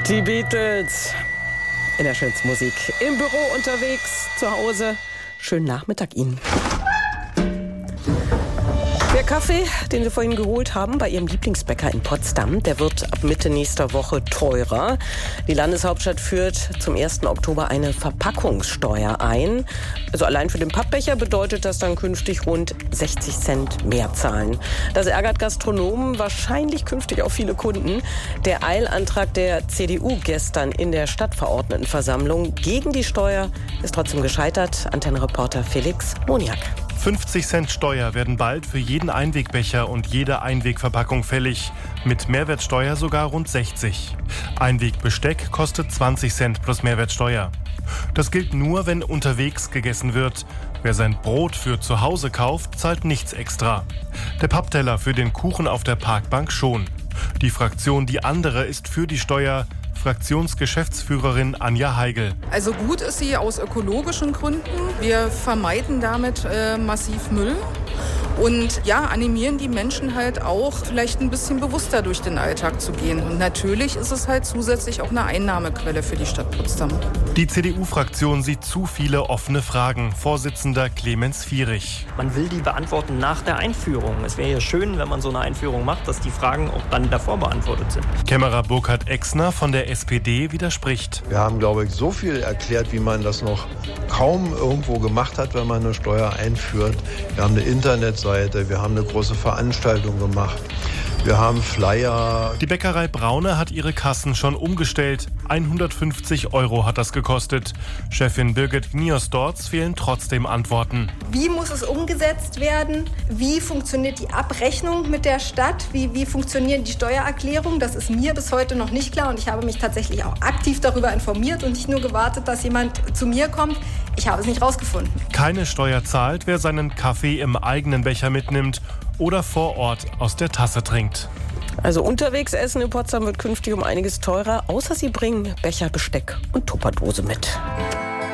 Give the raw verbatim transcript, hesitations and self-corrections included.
Die Beatles in der schönsten Musik. Im Büro unterwegs, zu Hause. Schönen Nachmittag Ihnen. Der Kaffee, den Sie vorhin geholt haben bei Ihrem Lieblingsbäcker in Potsdam, der wird ab Mitte nächster Woche teurer. Die Landeshauptstadt führt zum ersten Oktober eine Verpackungssteuer ein. Also allein für den Pappbecher bedeutet das dann künftig rund sechzig Cent mehr zahlen. Das ärgert Gastronomen, wahrscheinlich künftig auch viele Kunden. Der Eilantrag der C D U gestern in der Stadtverordnetenversammlung gegen die Steuer ist trotzdem gescheitert. Antenne-Reporter Felix Moniak. fünfzig Cent Steuer werden bald für jeden Einwegbecher und jede Einwegverpackung fällig. Mit Mehrwertsteuer sogar rund sechzig. Einwegbesteck kostet zwanzig Cent plus Mehrwertsteuer. Das gilt nur, wenn unterwegs gegessen wird. Wer sein Brot für zu Hause kauft, zahlt nichts extra. Der Pappteller für den Kuchen auf der Parkbank schon. Die Fraktion Die Andere ist für die Steuer. Fraktionsgeschäftsführerin Anja Heigl. Also gut ist sie aus ökologischen Gründen. Wir vermeiden damit äh, massiv Müll und ja, animieren die Menschen halt auch, vielleicht ein bisschen bewusster durch den Alltag zu gehen. Und natürlich ist es halt zusätzlich auch eine Einnahmequelle für die Stadt Potsdam. Die C D U-Fraktion sieht zu viele offene Fragen. Vorsitzender Clemens Vierich. Man will die beantworten nach der Einführung. Es wäre ja schön, wenn man so eine Einführung macht, dass die Fragen auch dann davor beantwortet sind. Kämmerer Burkhard Exner von der S P D widerspricht. Wir haben, glaube ich, so viel erklärt, wie man das noch kaum irgendwo gemacht hat, wenn man eine Steuer einführt. Wir haben eine Internetseite, wir haben eine große Veranstaltung gemacht. Wir haben Flyer. Die Bäckerei Braune hat ihre Kassen schon umgestellt. hundertfünfzig Euro hat das gekostet. Chefin Birgit Gnios-Dorz fehlen trotzdem Antworten. Wie muss es umgesetzt werden? Wie funktioniert die Abrechnung mit der Stadt? Wie, wie funktionieren die Steuererklärungen? Das ist mir bis heute noch nicht klar und ich habe mich tatsächlich auch aktiv darüber informiert und nicht nur gewartet, dass jemand zu mir kommt. Ich habe es nicht rausgefunden. Keine Steuer zahlt, wer seinen Kaffee im eigenen Becher mitnimmt oder vor Ort aus der Tasse trinkt. Also unterwegs essen in Potsdam wird künftig um einiges teurer, außer Sie bringen Becher, Besteck und Tupperdose mit.